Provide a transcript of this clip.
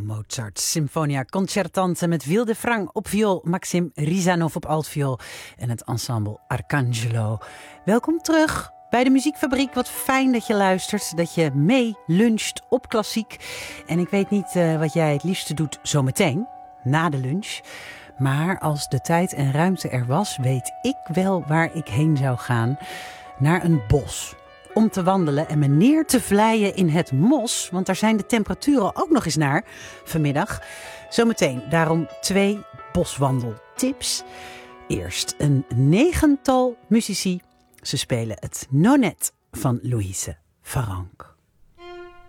Mozart Sinfonia Concertante met Wilde Frang op viool, Maxim Rizanov op altviool en het ensemble Arcangelo. Welkom terug bij de Muziekfabriek. Wat fijn dat je luistert, dat je mee luncht op klassiek. En ik weet niet wat jij het liefste doet zometeen, na de lunch. Maar als de tijd en ruimte er was, weet ik wel waar ik heen zou gaan. Naar een bos. Om te wandelen en me neer te vlijen in het mos. Want daar zijn de temperaturen ook nog eens naar vanmiddag. Zometeen daarom 2 boswandeltips. Eerst een 9-tal muzici. Ze spelen het Nonet van Louise Farrenc.